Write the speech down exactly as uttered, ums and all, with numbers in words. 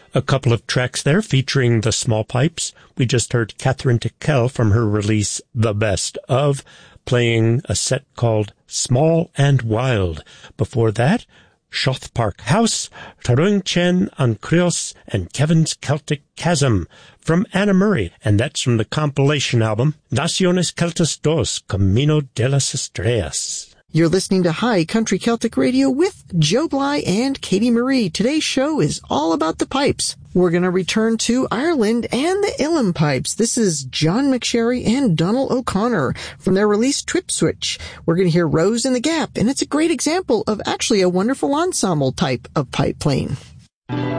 A couple of tracks there featuring the small pipes. We just heard Catherine Tickell from her release The Best Of, playing a set called Small and Wild. Before that, Shothe Park House, Tarung Chen an Krios, and Kevin's Celtic Chasm from Anna Murray, and that's from the compilation album Naciones Celtas dos, Camino de las Estrellas. You're listening to High Country Celtic Radio with Joe Bly and Katie Marie. Today's show is all about the pipes. We're going to return to Ireland and the Uilleann Pipes. This is John McSherry and Donald O'Connor from their release Trip Switch. We're going to hear Rose in the Gap, and it's a great example of actually a wonderful ensemble type of pipe playing.